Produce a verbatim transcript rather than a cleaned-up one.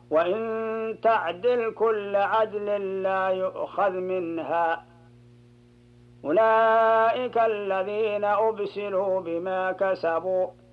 وإن تعدل كل عدل لا يؤخذ منها. أولئك الذين أبسلوا بما كسبوا